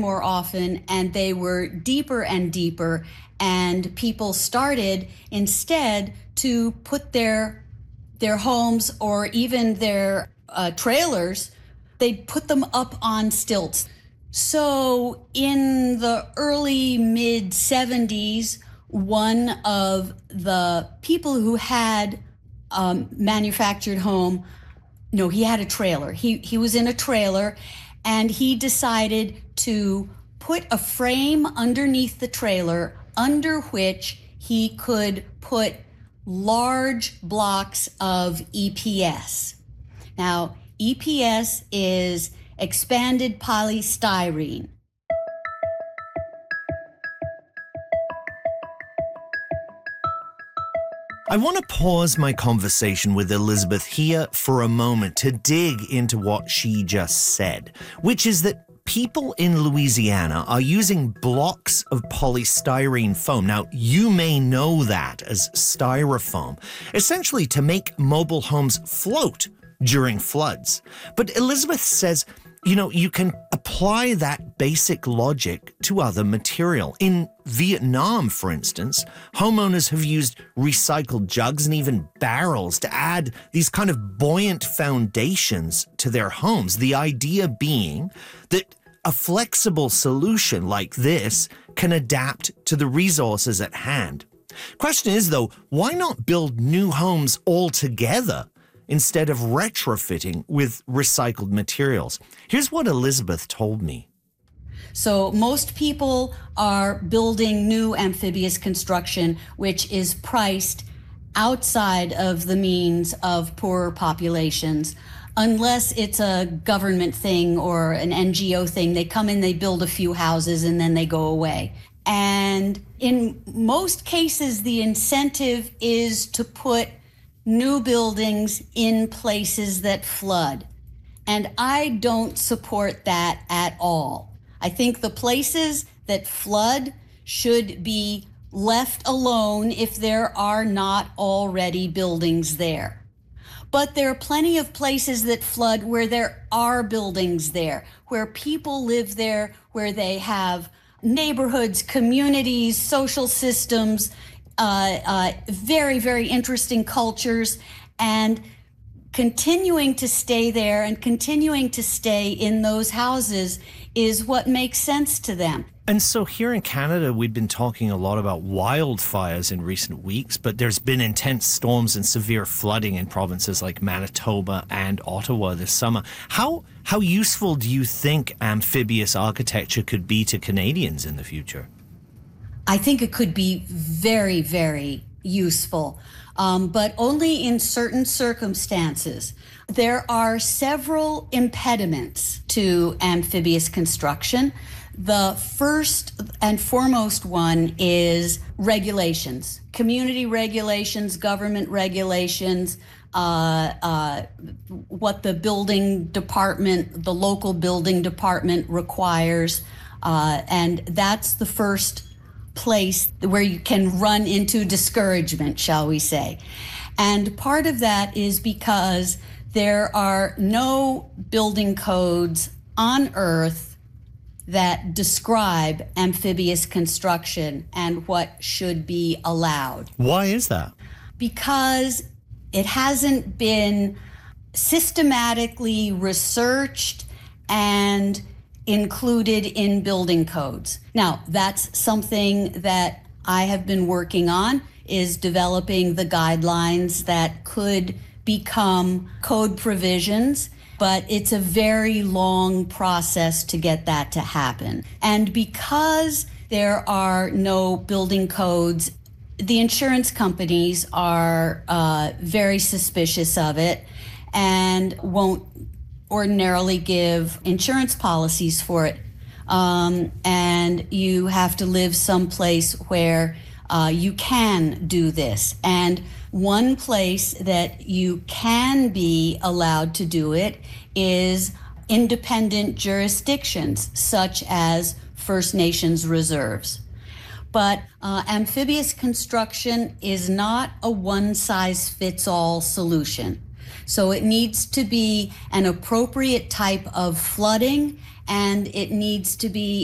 more often, and they were deeper and deeper. And people started instead to put their homes or even their trailers, they'd put them up on stilts. So in the early mid 70s, one of the people who had manufactured home, no, he had a trailer. He was in a trailer, and he decided to put a frame underneath the trailer under which he could put large blocks of EPS. Now, EPS is expanded polystyrene. I want to pause my conversation with Elizabeth here for a moment to dig into what she just said, which is that people in Louisiana are using blocks of polystyrene foam. Now, you may know that as styrofoam, essentially to make mobile homes float during floods. But Elizabeth says, you can apply that basic logic to other material. In Vietnam, for instance, homeowners have used recycled jugs and even barrels to add these kind of buoyant foundations to their homes. The idea being that a flexible solution like this can adapt to the resources at hand. Question is, though, why not build new homes altogether instead of retrofitting with recycled materials? Here's what Elizabeth told me. So most people are building new amphibious construction, which is priced outside of the means of poorer populations. Unless it's a government thing or an NGO thing, they come in, they build a few houses, and then they go away. And in most cases, the incentive is to put new buildings in places that flood. And I don't support that at all. I think the places that flood should be left alone if there are not already buildings there. But there are plenty of places that flood where there are buildings there, where people live there, where they have neighborhoods, communities, social systems, very, very interesting cultures, and continuing to stay there and continuing to stay in those houses is what makes sense to them. And so here in Canada, we've been talking a lot about wildfires in recent weeks, but there's been intense storms and severe flooding in provinces like Manitoba and Ottawa this summer. How useful do you think amphibious architecture could be to Canadians in the future? I think it could be very, very useful, but only in certain circumstances. There are several impediments to amphibious construction. The first and foremost one is regulations, community regulations, government regulations, what the building department, the local building department requires, and that's the first place where you can run into discouragement, shall we say. And part of that is because there are no building codes on Earth that describe amphibious construction and what should be allowed. Why is that? Because it hasn't been systematically researched and included in building codes. Now, that's something that I have been working on, is developing the guidelines that could become code provisions, but it's a very long process to get that to happen. And because there are no building codes, the insurance companies are very suspicious of it and won't ordinarily give insurance policies for it. And you have to live someplace where you can do this. And one place that you can be allowed to do it is independent jurisdictions, such as First Nations reserves. But amphibious construction is not a one-size-fits-all solution. So it needs to be an appropriate type of flooding, and it needs to be